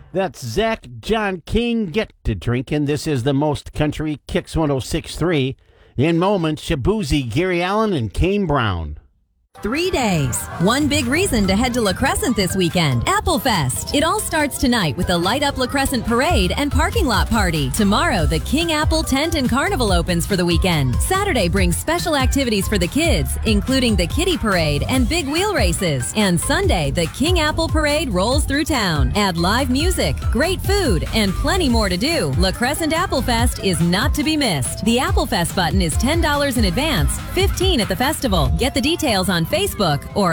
That's Zach John King. Get to drinking. This is the most country Kicks 106.3. In moments, Shabuzi, Gary Allen, and Kane Brown. 3 days. One big reason to head to La Crescent this weekend. Apple Fest. It all starts tonight with the Light Up La Crescent Parade and Parking Lot Party. Tomorrow, the King Apple Tent and Carnival opens for the weekend. Saturday brings special activities for the kids, including the Kiddie Parade and big wheel races. And Sunday, the King Apple Parade rolls through town. Add live music, great food, and plenty more to do. La Crescent Apple Fest is not to be missed. The Apple Fest button is $10 in advance, $15 at the festival. Get the details on Facebook or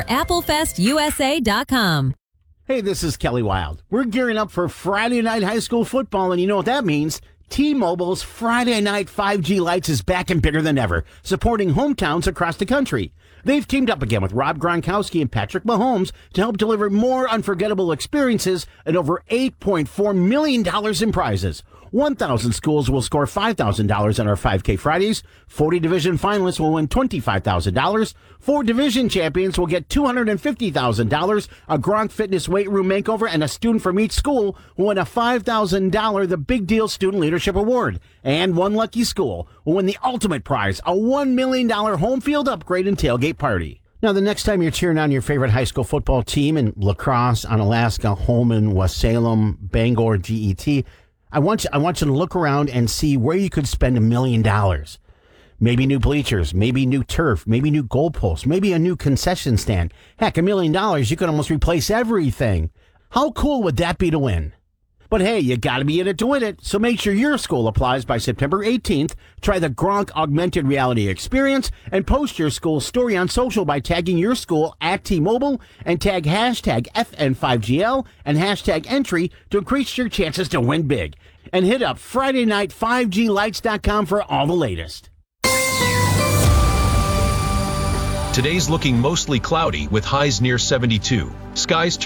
applefestusa.com. Hey, this is Kelly Wild. We're gearing up for Friday night high school football, and you know what that means. T-Mobile's Friday Night 5G Lights is back and bigger than ever, supporting hometowns across the country. They've teamed up again with Rob Gronkowski and Patrick Mahomes to help deliver more unforgettable experiences and over $8.4 million in prizes. 1,000 schools will score $5,000 on our 5K Fridays. 40 division finalists will win $25,000. 4 division champions will get $250,000, a Gronk Fitness weight room makeover, and a student from each school will win a $5,000 The Big Deal Student Leadership Award. And one lucky school will win the ultimate prize, a $1 million home field upgrade and tailgate party. Now, the next time you're cheering on your favorite high school football team in La Crosse, Onalaska, Holmen, Wassalem, Bangor, GET, I want you to look around and see where you could spend $1 million. Maybe new bleachers, maybe new turf, maybe new goalposts, maybe a new concession stand. Heck, $1 million, you could almost replace everything. How cool would that be to win? But hey, you got to be in it to win it, so make sure your school applies by September 18th. Try the Gronk Augmented Reality Experience and post your school story on social by tagging your school at T-Mobile and tag hashtag FN5GL and hashtag entry to increase your chances to win big. And hit up FridayNight5GLights.com for all the latest. Today's looking mostly cloudy with highs near 72. Skies